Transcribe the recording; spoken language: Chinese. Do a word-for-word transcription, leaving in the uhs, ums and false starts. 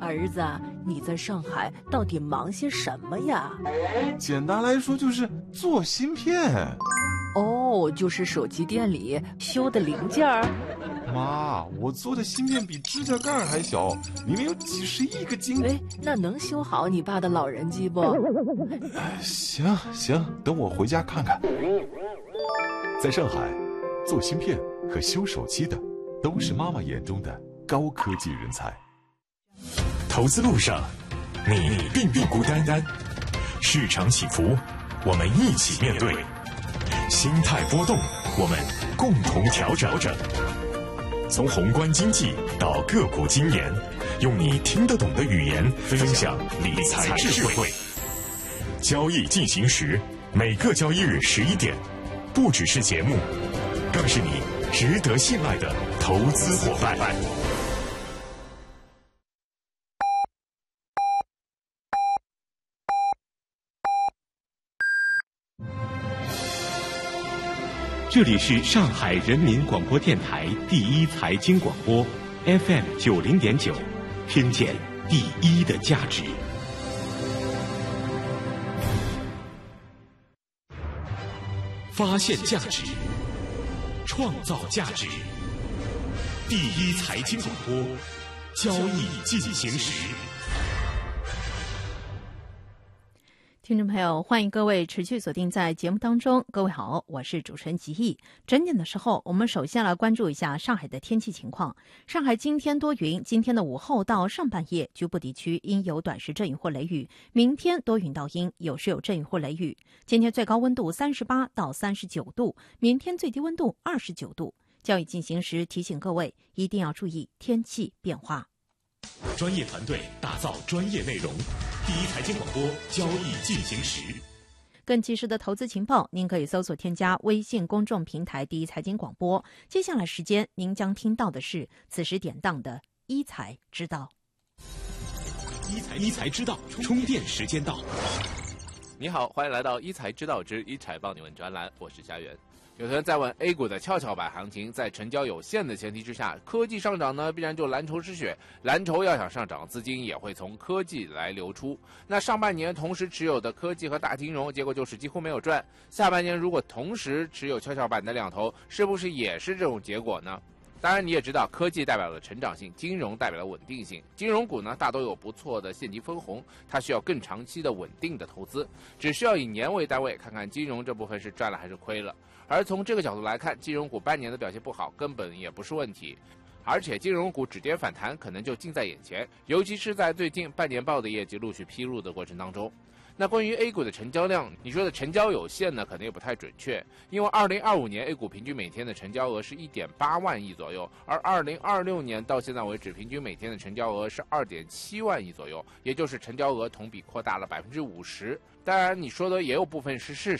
儿子，你在上海到底忙些什么呀？ 简单来说就是做芯片。 哦，就是手机店里修的零件儿。 妈，我做的芯片比指甲盖还小，里面有几十亿个晶。 哎，那能修好你爸的老人机不？ 哎，行行，等我回家看看。 在上海，做芯片和修手机的都是妈妈眼中的高科技人才。 投资路上，你并不孤单单。市场起伏，我们一起面对；心态波动，我们共同调整。从宏观经济到个股经研，用你听得懂的语言分享理财智慧。交易进行时，每个交易日十一点，不只是节目，更是你值得信赖的投资伙伴。 这里是上海人民广播电台第一财经广播 F M 九零点九，听见第一的价值。发现价值，创造价值。第一财经广播，交易进行时。 听众朋友，欢迎各位持续锁定在节目当中。各位好，我是主持人吉毅。整点的时候，我们首先来关注一下上海的天气情况。上海今天多云，今天的午后到上半夜，局部地区应有短时阵雨或雷雨。明天多云到阴，有时有阵雨或雷雨。今天最高温度三十八到三十九度，明天最低温度二十九度。交易进行时提醒各位一定要注意天气变化。 专业团队打造专业内容，第一财经广播，交易进行时。 更及时的投资情报，您可以搜索添加微信公众平台第一财经广播。接下来时间，您将听到的是此时典当的一财知道。 一财一财知道，充电时间到。 你好，欢迎来到一财知道之一财帮你问专栏，我是家园。有人在问 A 股的跷跷板行情，在成交有限的前提之下，科技上涨呢，必然就蓝筹失血，蓝筹要想上涨，资金也会从科技来流出。那上半年同时持有的科技和大金融，结果就是几乎没有赚。下半年如果同时持有跷跷板的两头，是不是也是这种结果呢？当然你也知道，科技代表了成长性，金融代表了稳定性。金融股呢，大都有不错的现金分红，它需要更长期的稳定的投资，只需要以年为单位，看看金融这部分是赚了还是亏了。而从这个角度来看，金融股半年的表现不好，根本也不是问题。而且金融股止跌反弹可能就近在眼前，尤其是在最近半年报的业绩陆续披露的过程当中。那关于 A 股的成交量，你说的成交有限呢，可能也不太准确，因为二零二五年 A 股平均每天的成交额是 一点八万亿左右，而二零二六年到现在为止，平均每天的成交额是 二点七万亿左右，也就是成交额同比扩大了 百分之五十。当然你说的也有部分是事